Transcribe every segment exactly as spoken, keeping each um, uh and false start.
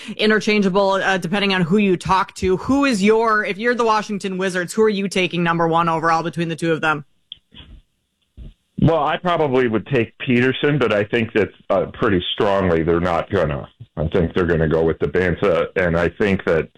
interchangeable uh, depending on who you talk to. Who is your, if you're the Washington Wizards, who are you taking number one overall between the two of them? Well, I probably would take Peterson, but I think that uh, pretty strongly they're not gonna. I think they're going to go with Dembinsa, and I think that,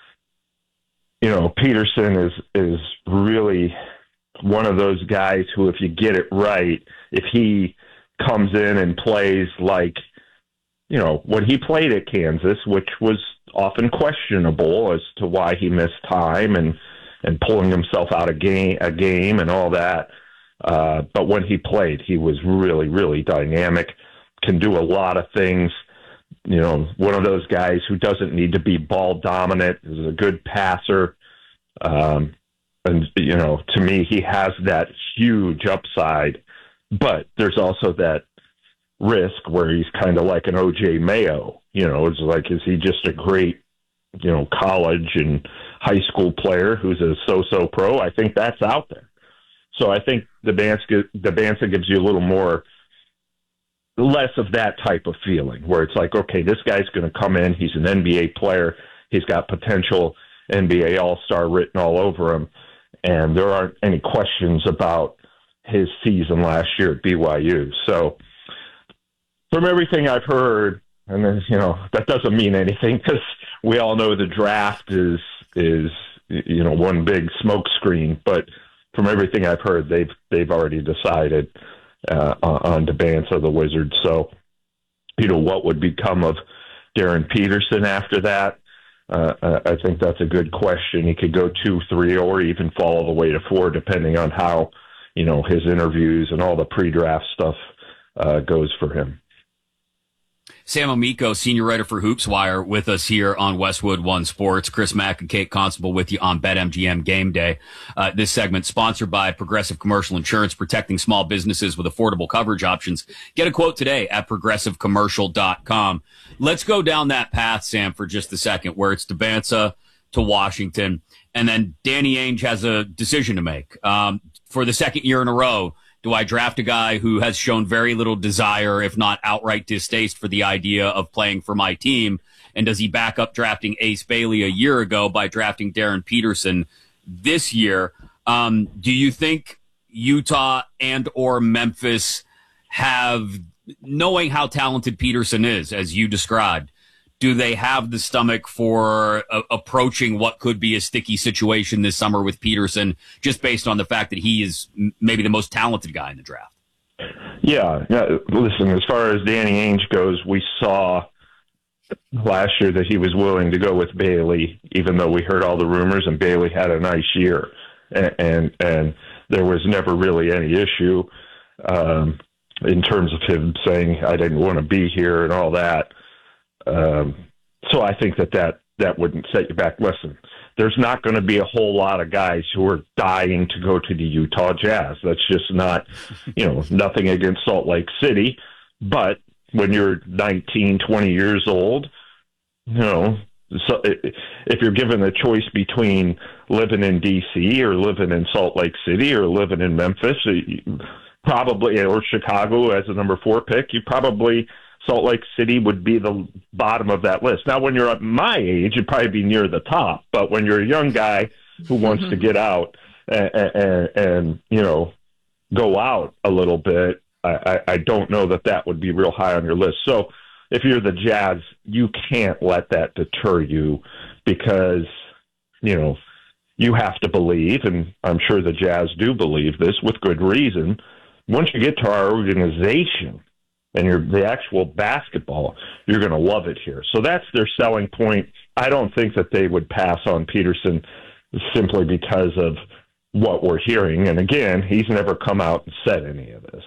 you know, Peterson is is really one of those guys who, if you get it right, if he comes in and plays like, you know, when he played at Kansas, which was often questionable as to why he missed time and, and pulling himself out of game, a game and all that. Uh, but when he played, he was really, really dynamic, can do a lot of things. You know, one of those guys who doesn't need to be ball dominant, is a good passer. Um, and, you know, to me, he has that huge upside, but there's also that risk where he's kind of like an O J Mayo. You know, it's like, is he just a great, you know, college and high school player who's a so-so pro? I think that's out there. So I think the Dembinsa gives you a little more, less of that type of feeling where it's like, okay, this guy's going to come in. He's an N B A player. He's got potential N B A All-Star written all over him. And there aren't any questions about his season last year at B Y U. So from everything I've heard, and then, you know, that doesn't mean anything because we all know the draft is, is, you know, one big smoke screen, but from everything I've heard, they've, they've already decided uh, on Dembinsa, the Wizards. So, you know, what would become of Darren Peterson after that? Uh, I think that's a good question. He could go two, three, or even fall all the way to four, depending on how, you know, his interviews and all the pre-draft stuff uh, goes for him. Sam Amico, senior writer for HoopsWire, with us here on Westwood One Sports. Chris Mack and Kate Constable with you on BetMGM Game Day. Uh, this segment sponsored by Progressive Commercial Insurance, protecting small businesses with affordable coverage options. Get a quote today at progressive commercial dot com. Let's go down that path, Sam, for just a second, where it's Dembinsa to Washington, and then Danny Ainge has a decision to make. Um, for the second year in a row, do I draft a guy who has shown very little desire, if not outright distaste, for the idea of playing for my team? And does he back up drafting Ace Bailey a year ago by drafting Darren Peterson this year? Um, do you think Utah and or Memphis have, knowing how talented Peterson is, as you described, do they have the stomach for uh, approaching what could be a sticky situation this summer with Peterson, just based on the fact that he is m- maybe the most talented guy in the draft? Yeah, yeah. Listen, as far as Danny Ainge goes, we saw last year that he was willing to go with Bailey, even though we heard all the rumors, and Bailey had a nice year, and and, and there was never really any issue um, in terms of him saying, I didn't want to be here and all that. Um, so I think that, that that wouldn't set you back. Listen, there's not going to be a whole lot of guys who are dying to go to the Utah Jazz. That's just not, you know, nothing against Salt Lake City. But when you're nineteen, twenty years old, you know, so if you're given the choice between living in D C or living in Salt Lake City or living in Memphis, probably, or Chicago as a number four pick, you probably – Salt Lake City would be the bottom of that list. Now, when you're at my age, you'd probably be near the top. But when you're a young guy who wants mm-hmm. to get out and, and, and, you know, go out a little bit, I, I don't know that that would be real high on your list. So if you're the Jazz, you can't let that deter you because, you know, you have to believe, and I'm sure the Jazz do believe this with good reason, once you get to our organization – and you're the actual basketball, you're going to love it here. So that's their selling point. I don't think that they would pass on Peterson simply because of what we're hearing. And again, he's never come out and said any of this.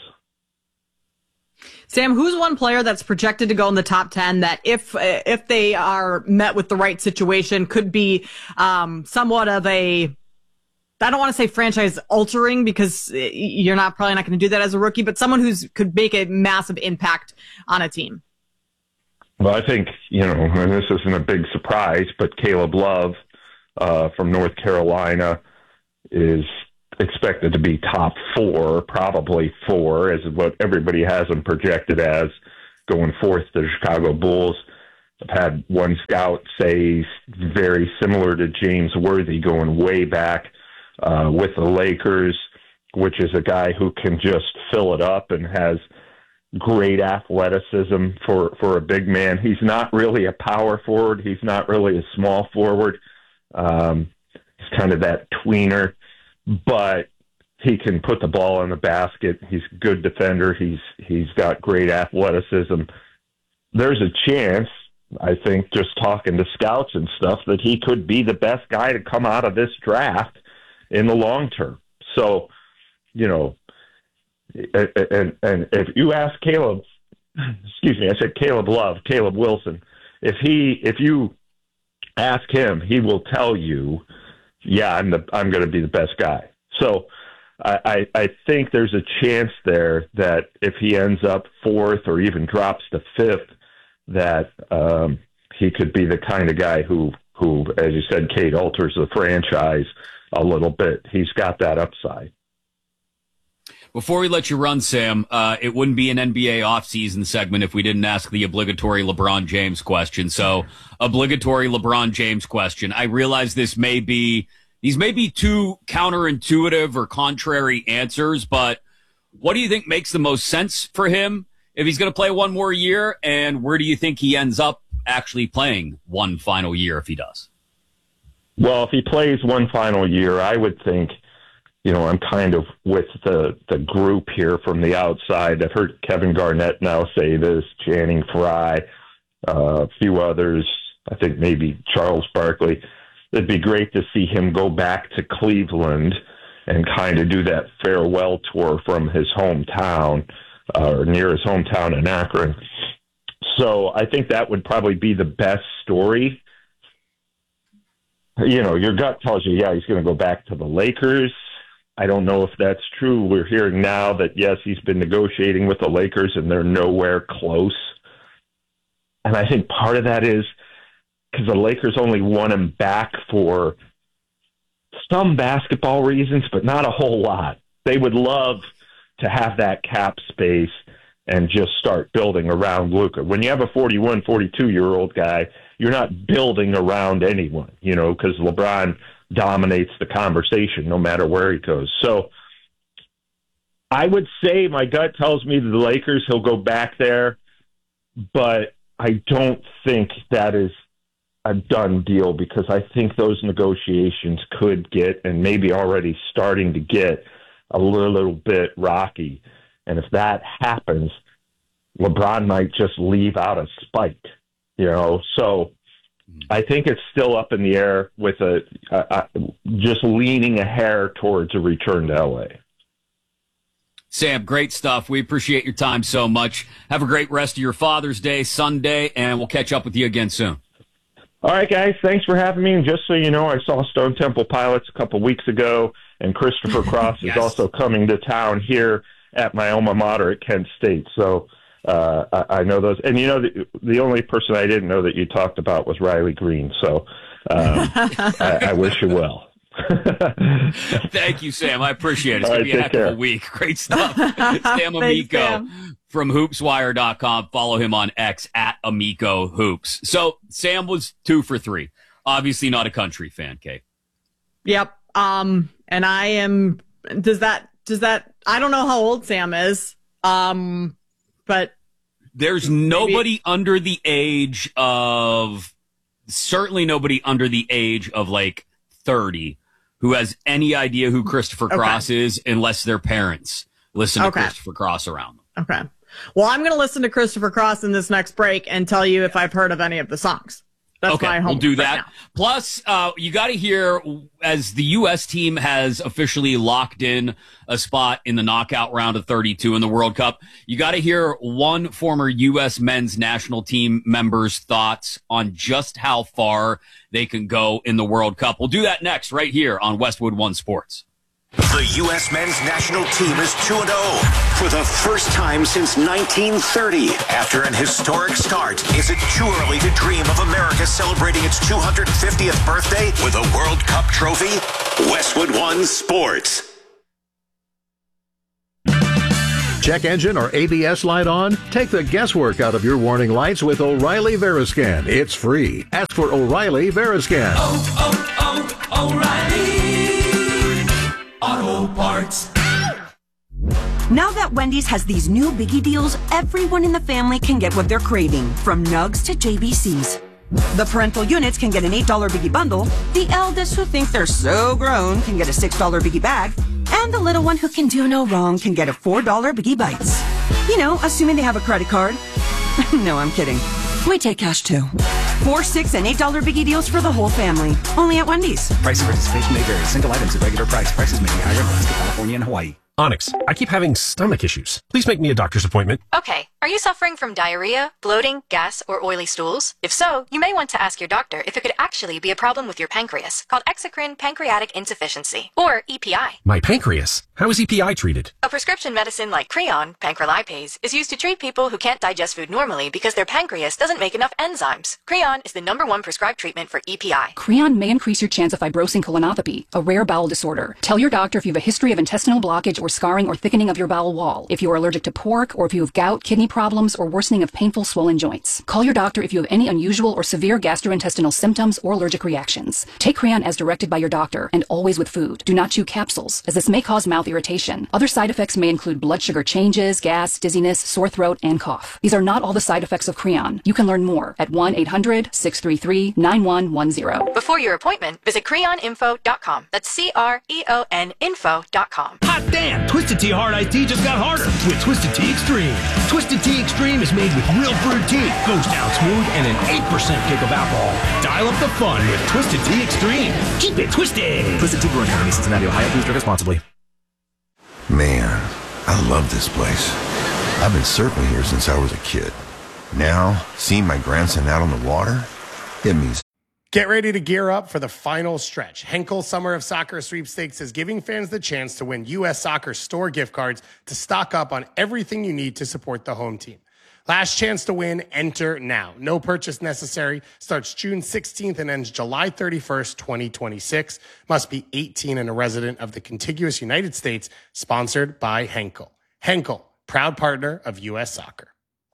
Sam, who's one player that's projected to go in the top ten that if if they are met with the right situation could be um, somewhat of a, I don't want to say franchise altering because you're not probably not going to do that as a rookie, but someone who's could make a massive impact on a team? Well, I think, you know, and this isn't a big surprise, but Caleb Love uh, from North Carolina is expected to be top four, probably four, as what everybody has him projected as going forth to the Chicago Bulls. I've had one scout say he's very similar to James Worthy going way back uh, with the Lakers, which is a guy who can just fill it up and has great athleticism for, for a big man. He's not really a power forward. He's not really a small forward. Um, he's kind of that tweener, but he can put the ball in the basket. He's a good defender. He's he's got great athleticism. There's a chance, I think, just talking to scouts and stuff, that he could be the best guy to come out of this draft in the long term. So, you know, and and if you ask Caleb, excuse me, I said Caleb Love, Caleb Wilson, if he if you ask him, he will tell you, yeah, I'm the I'm going to be the best guy. So I, I think there's a chance there that if he ends up fourth or even drops to fifth, that um, he could be the kind of guy who, who, as you said, Kate, alters the franchise a little bit. He's got that upside. Before we let you run, Sam, uh, it wouldn't be an N B A offseason segment if we didn't ask the obligatory LeBron James question. So, obligatory LeBron James question. I realize this may be, these may be two counterintuitive or contrary answers, but what do you think makes the most sense for him if he's going to play one more year? And where do you think he ends up actually playing one final year if he does? Well, if he plays one final year, I would think, you know, I'm kind of with the, the group here from the outside. I've heard Kevin Garnett now say this, Channing Frye, uh, a few others, I think maybe Charles Barkley. It'd be great to see him go back to Cleveland and kind of do that farewell tour from his hometown, uh, or near his hometown in Akron. So I think that would probably be the best story. You know, your gut tells you, yeah, he's going to go back to the Lakers. I don't know if that's true. We're hearing now that, yes, he's been negotiating with the Lakers and they're nowhere close. And I think part of that is because the Lakers only want him back for some basketball reasons, but not a whole lot. They would love to have that cap space and just start building around Luka. When you have a forty-one, forty-two-year-old guy, you're not building around anyone, you know, because LeBron dominates the conversation no matter where he goes. So I would say my gut tells me the Lakers, he'll go back there, but I don't think that is a done deal because I think those negotiations could get, and maybe already starting to get, a little, little bit rocky. And if that happens, LeBron might just leave out of spite, you know. So I think it's still up in the air with a, a, a just leaning a hair towards a return to L A. Sam, great stuff. We appreciate your time so much. Have a great rest of your Father's Day, Sunday, and we'll catch up with you again soon. All right, guys. Thanks for having me. And just so you know, I saw Stone Temple Pilots a couple weeks ago, and Christopher Cross yes. is also coming to town here at my alma mater at Kent State. So uh, I, I know those. And, you know, the, the only person I didn't know that you talked about was Riley Green. So um, I, I wish you well. Thank you, Sam. I appreciate it. It's All going right, to be a heck care. of a week. Great stuff. Sam Amico Thanks, from hoops wire dot com. Follow him on X at Amico Hoops. So Sam was two for three. Obviously not a country fan, Kate. Yep. Um, and I am, does that, does that, I don't know how old Sam is. Um, but there's nobody maybe. under the age of, certainly nobody under the age of like thirty who has any idea who Christopher Cross okay. is unless their parents listen to okay. Christopher Cross around them. Okay. Well, I'm going to listen to Christopher Cross in this next break and tell you if I've heard of any of the songs. That's okay, my homework we'll do that. Right Plus, uh, you got to hear, as the U S team has officially locked in a spot in the knockout round of thirty-two in the World Cup, you got to hear one former U S men's national team member's thoughts on just how far they can go in the World Cup. We'll do that next, right here on Westwood One Sports. The U S men's national team is two and oh for the first time since nineteen thirty. After an historic start, is it too early to dream of America celebrating its two hundred fiftieth birthday with a World Cup trophy? Westwood One Sports. check engine or A B S light on? Take the guesswork out of your warning lights with O'Reilly Veriscan. It's free. Ask for O'Reilly Veriscan. Oh, oh, oh, O'Reilly Auto Parts. Now that Wendy's has these new biggie deals, everyone in the family can get what they're craving, from nugs to J B Cs. The parental units can get an eight dollar biggie bundle, the eldest who think they're so grown can get a six dollar biggie bag, and the little one who can do no wrong can get a four dollar biggie bites. You know, assuming they have a credit card. No, I'm kidding. We take cash too. Four, six, and eight dollar biggie deals for the whole family. Only at Wendy's. Price and participation may vary. Single items at regular price. Prices may be higher in Alaska, California, and Hawaii. Onyx, I keep having stomach issues. Please make me a doctor's appointment. Okay. Are you suffering from diarrhea, bloating, gas, or oily stools? If so, you may want to ask your doctor if it could actually be a problem with your pancreas, called exocrine pancreatic insufficiency, or E P I. My pancreas? How is E P I treated? A prescription medicine like Creon, pancrelipase, is used to treat people who can't digest food normally because their pancreas doesn't make enough enzymes. Creon is the number one prescribed treatment for E P I. Creon may increase your chance of fibrosing colonopathy, a rare bowel disorder. Tell your doctor if you have a history of intestinal blockage or scarring or thickening of your bowel wall, if you are allergic to pork, or if you have gout, kidney problems, or worsening of painful swollen joints. Call your doctor if you have any unusual or severe gastrointestinal symptoms or allergic reactions. Take Creon as directed by your doctor, and always with food. Do not chew capsules, as this may cause mouth irritation. Other side effects may include blood sugar changes, gas, dizziness, sore throat, and cough. These are not all the side effects of Creon. You can learn more at one eight hundred, six three three, nine one one zero. Before your appointment, visit creon info dot com. That's C R E O N info dot com. Hot damn! Twisted Tea Hard Iced Tea just got harder with Twisted Tea Extreme. Twisted Tea Extreme is made with real brewed tea, goes down smooth, and an eight percent kick of alcohol. Dial up the fun with Twisted Tea Extreme. Keep it twisted. Twisted Tea Brewing Company, Cincinnati, Ohio. Please drink responsibly. Man, I love this place. I've been surfing here since I was a kid. Now, seeing my grandson out on the water, it means... Get ready to gear up for the final stretch. Henkel Summer of Soccer Sweepstakes is giving fans the chance to win U S Soccer store gift cards to stock up on everything you need to support the home team. Last chance to win, enter now. No purchase necessary. Starts June sixteenth and ends July thirty-first, twenty twenty-six. Must be eighteen and a resident of the contiguous United States. Sponsored by Henkel. Henkel, proud partner of U S Soccer.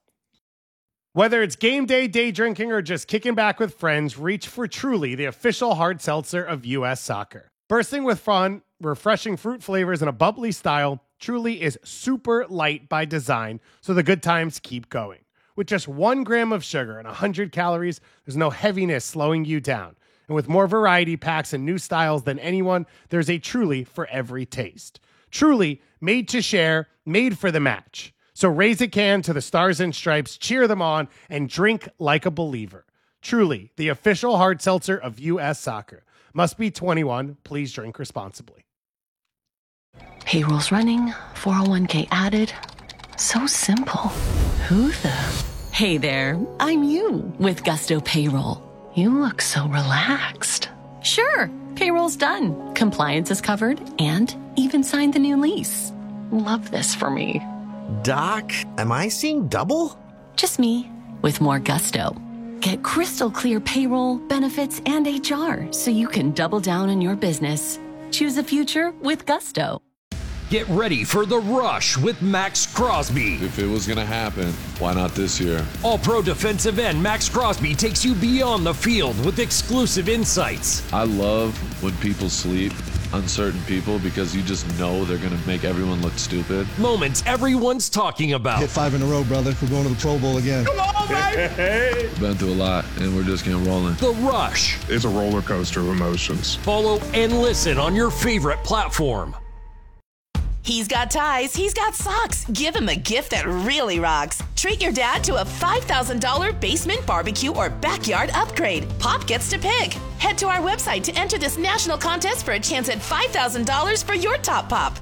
Whether it's game day, day drinking, or just kicking back with friends, reach for Truly, the official hard seltzer of U S Soccer. Bursting with fun, refreshing fruit flavors, and a bubbly style, Truly is super light by design, so the good times keep going. With just one gram of sugar and one hundred calories, there's no heaviness slowing you down. And with more variety packs and new styles than anyone, there's a Truly for every taste. Truly, made to share, made for the match. So raise a can to the Stars and Stripes, cheer them on, and drink like a believer. Truly, the official hard seltzer of U S Soccer. Must be twenty-one. Please drink responsibly. Payroll's running, four oh one k added. So simple. Who the? Hey there, I'm you with Gusto Payroll. You look so relaxed. Sure, payroll's done. Compliance is covered and even signed the new lease. Love this for me. Doc, am I seeing double? Just me, with more gusto. Get crystal clear payroll, benefits, and H R so you can double down on your business. Choose a future with gusto. Get ready for the rush with Max Crosby. If it was going to happen, why not this year? All-pro defensive end Max Crosby takes you beyond the field with exclusive insights. I love when people sleep. Uncertain people, because you just know they're going to make everyone look stupid. Moments everyone's talking about. Hit five in a row, brother. We're going to the Pro Bowl again. Come on, baby! Been through a lot, and we're just getting rolling. The Rush. It's a roller coaster of emotions. Follow and listen on your favorite platform. He's got ties, he's got socks. Give him a gift that really rocks. Treat your dad to a five thousand dollars basement barbecue or backyard upgrade. Pop gets to pick. Head to our website to enter this national contest for a chance at five thousand dollars for your top pop.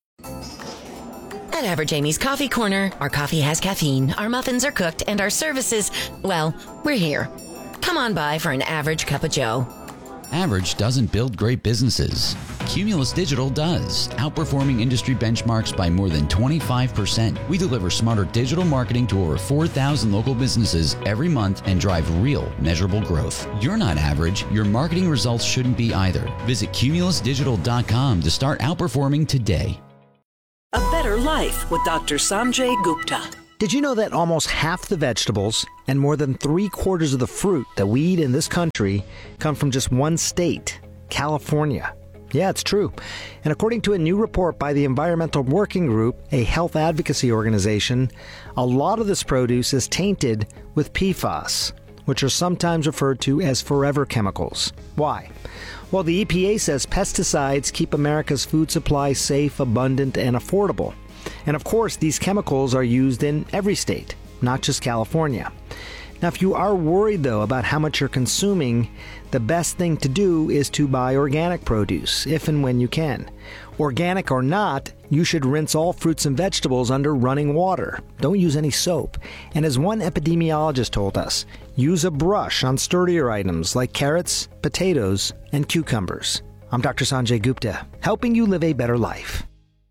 At Average Amy's Coffee Corner, our coffee has caffeine, our muffins are cooked, and our services, well, we're here. Come on by for an average cup of joe. Average doesn't build great businesses. Cumulus Digital does, outperforming industry benchmarks by more than twenty-five percent. We deliver smarter digital marketing to over four thousand local businesses every month and drive real, measurable growth. You're not average. Your marketing results shouldn't be either. Visit cumulus digital dot com to start outperforming today. A better life life with Doctor Sanjay Gupta. Did you know that almost half the vegetables and more than three quarters of the fruit that we eat in this country come from just one state, California? Yeah, it's true. And according to a new report by the Environmental Working Group, a health advocacy organization, a lot of this produce is tainted with P FAS, which are sometimes referred to as forever chemicals. Why? Well, the E P A says pesticides keep America's food supply safe, abundant, and affordable. And of course, these chemicals are used in every state, not just California. Now, if you are worried, though, about how much you're consuming, the best thing to do is to buy organic produce, if and when you can. Organic or not, you should rinse all fruits and vegetables under running water. Don't use any soap. And as one epidemiologist told us, use a brush on sturdier items like carrots, potatoes, and cucumbers. I'm Doctor Sanjay Gupta, helping you live a better life.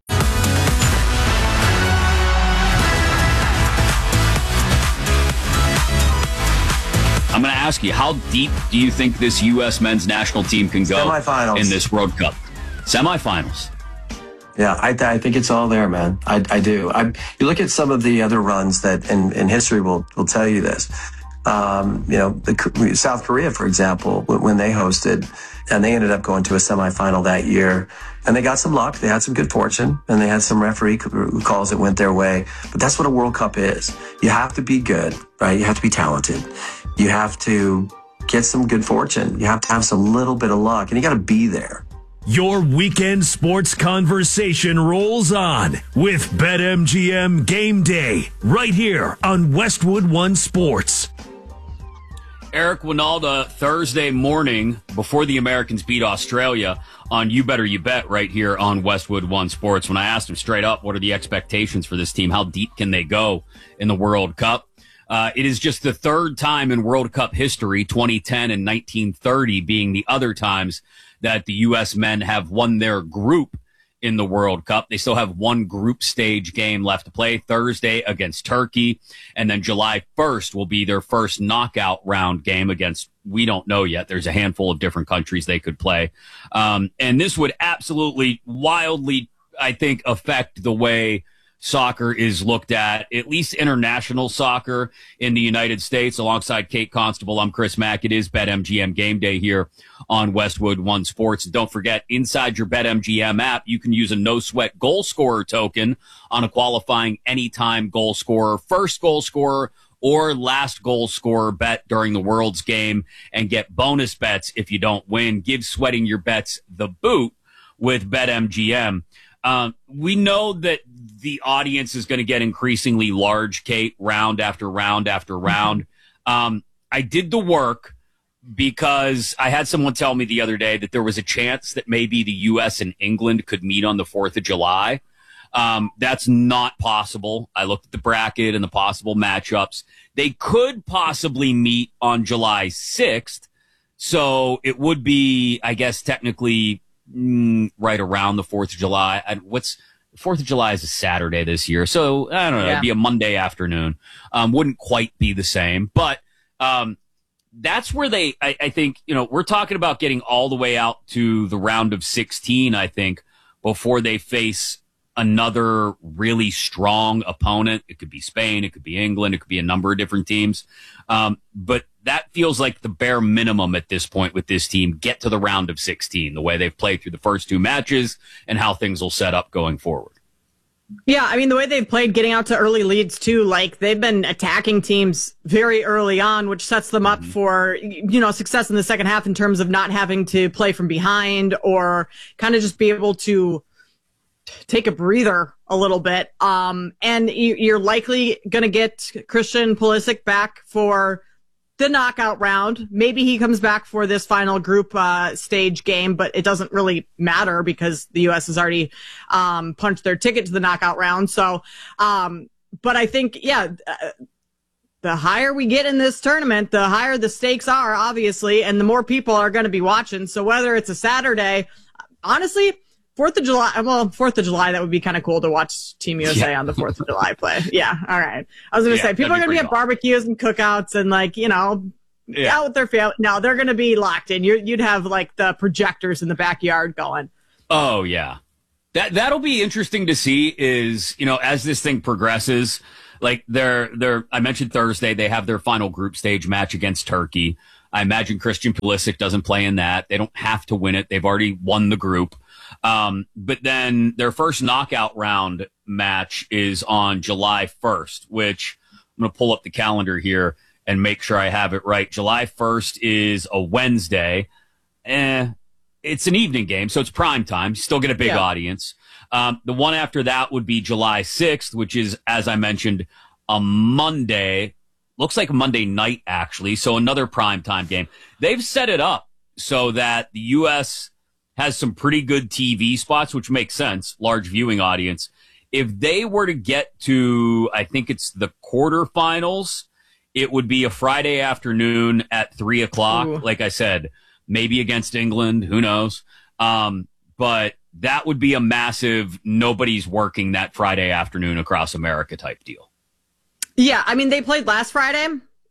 I'm going to ask you, how deep do you think this U S men's national team can go Semifinals. in this World Cup? Semifinals. Yeah, I, I think it's all there, man. I, I do. I, you look at some of the other runs that, in, in history will will tell you this. Um, you know, the, South Korea, for example, when, when they hosted, and they ended up going to a semifinal that year, and they got some luck. They had some good fortune, and they had some referee calls that went their way. But that's what a World Cup is. You have to be good, right? You have to be talented. You have to get some good fortune. You have to have some little bit of luck, and you got to be there. Your weekend sports conversation rolls on with BetMGM Game Day right here on Westwood One Sports. Eric Winalda, Thursday morning before the Americans beat Australia on You Better You Bet right here on Westwood One Sports. When I asked him straight up, what are the expectations for this team? How deep can they go in the World Cup? Uh, it is just the third time in World Cup history, twenty ten and nineteen thirty being the other times that the U S men have won their group in the World Cup. They still have one group stage game left to play Thursday against Turkey. And then July first will be their first knockout round game against, we don't know yet. There's a handful of different countries they could play. Um, and this would absolutely wildly, I think, affect the way soccer is looked at, at least international soccer in the United States. Alongside Kate Constable, I'm Chris Mack. It is BetMGM Game Day here on Westwood One Sports. And don't forget, inside your BetMGM app, you can use a no-sweat goal scorer token on a qualifying anytime goal scorer, first goal scorer, or last goal scorer bet during the World's game and get bonus bets if you don't win. Give sweating your bets the boot with BetMGM. Um, we know that the audience is going to get increasingly large, Kate, round after round after round. Um, I did the work because I had someone tell me the other day that there was a chance that maybe the U S and England could meet on the fourth of July. Um, that's not possible. I looked at the bracket and the possible matchups. They could possibly meet on July sixth. So it would be, I guess, technically Mm, right around the fourth of July. And what's fourth of July is a Saturday this year. So I don't know. Yeah. It'd be a Monday afternoon. Um, wouldn't quite be the same, but, um, that's where they, I, I think, you know, we're talking about getting all the way out to the round of sixteen, I think, before they face another really strong opponent. It could be Spain. It could be England. It could be a number of different teams. Um, but that feels like the bare minimum at this point with this team. Get to the round of sixteen, the way they've played through the first two matches and how things will set up going forward. Yeah, I mean, the way they've played getting out to early leads, too, like they've been attacking teams very early on, which sets them up mm-hmm. for, you know, success in the second half in terms of not having to play from behind or kind of just be able to take a breather a little bit. Um, and you're likely going to get Christian Pulisic back for the knockout round. Maybe he comes back for this final group uh, stage game, but it doesn't really matter because the U S has already um, punched their ticket to the knockout round. So, um, but I think, yeah, uh, the higher we get in this tournament, the higher the stakes are, obviously, and the more people are going to be watching. So whether it's a Saturday, honestly, fourth of July, well, fourth of July, that would be kind of cool to watch Team U S A yeah. on the fourth of July play. Yeah, all right. I was going to yeah, say, people are going to be at barbecues and cookouts and, like, you know, yeah. out with their family. No, they're going to be locked in. You're, you'd have, like, the projectors in the backyard going. Oh, yeah. That that'll be interesting to see. Is you know as this thing progresses, like they're they're I mentioned Thursday they have their final group stage match against Turkey. I imagine Christian Pulisic doesn't play in that. They don't have to win it. They've already won the group. Um, but then their first knockout round match is on July first, which I'm going to pull up the calendar here and make sure I have it right. July first is a Wednesday. Eh, it's an evening game, so it's prime time. You still get a big yeah. audience. Um, the one after that would be July sixth, which is, as I mentioned, a Monday. Looks like a Monday night, actually. So another primetime game. They've set it up so that the U S has some pretty good T V spots, which makes sense. Large viewing audience. If they were to get to, I think it's the quarterfinals, it would be a Friday afternoon at three o'clock. Ooh. Like I said, maybe against England. Who knows? Um, but that would be a massive nobody's working that Friday afternoon across America type deal. Yeah, I mean, they played last Friday,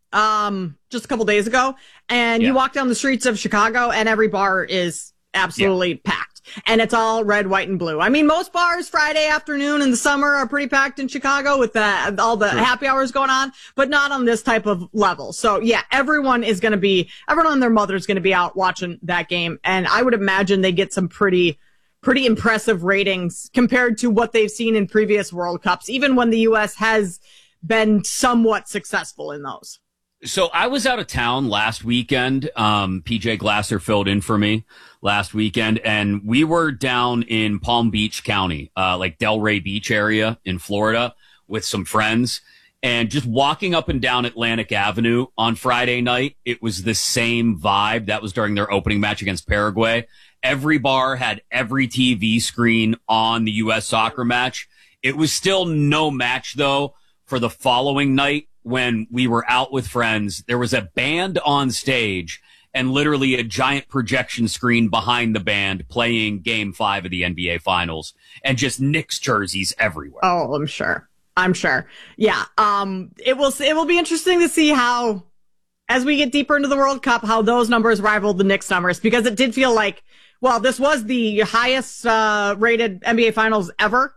um, just a couple days ago, and yeah. you walk down the streets of Chicago, and every bar is absolutely yeah. packed, and it's all red, white, and blue. I mean, most bars Friday afternoon in the summer are pretty packed in Chicago with the, all the sure. happy hours going on, but not on this type of level. So, yeah, everyone is going to be, everyone and their mother is going to be out watching that game, and I would imagine they get some pretty pretty impressive ratings compared to what they've seen in previous World Cups, even when the U S has been somewhat successful in those. So I was out of town last weekend. Um, P J Glasser filled in for me last weekend, and we were down in Palm Beach County, uh, like Delray Beach area in Florida with some friends, and just walking up and down Atlantic Avenue on Friday night. It was the same vibe. That was during their opening match against Paraguay. Every bar had every T V screen on the U S soccer match. It was still no match though. For the following night, when we were out with friends, there was a band on stage and literally a giant projection screen behind the band playing game five of the N B A finals and just Knicks jerseys everywhere. Oh, I'm sure. I'm sure. Yeah. Um, it will, it will be interesting to see how, as we get deeper into the World Cup, how those numbers rival the Knicks numbers, because it did feel like, well, this was the highest, uh, rated N B A finals ever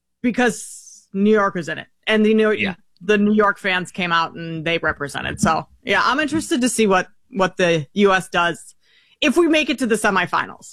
because New York was in it. And the New, yeah. the New York fans came out and they represented. So, yeah, I'm interested to see what, what the U S does if we make it to the semifinals.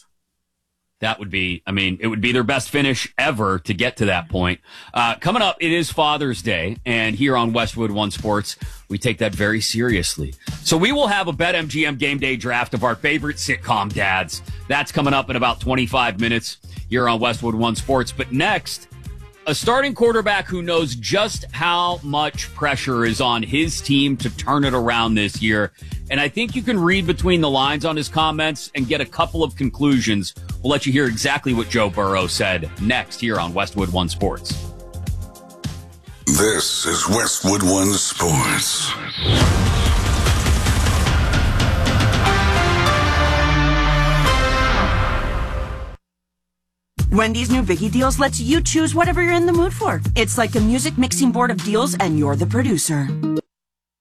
That would be, I mean, it would be their best finish ever to get to that point. Uh, coming up, it is Father's Day. And here on Westwood One Sports, we take that very seriously. So we will have a BetMGM game day draft of our favorite sitcom dads. That's coming up in about twenty-five minutes here on Westwood One Sports. But next, a starting quarterback who knows just how much pressure is on his team to turn it around this year. And I think you can read between the lines on his comments and get a couple of conclusions. We'll let you hear exactly what Joe Burrow said next here on Westwood One Sports. This is Westwood One Sports. Wendy's new Biggie Deals lets you choose whatever you're in the mood for. It's like a music mixing board of deals, and you're the producer.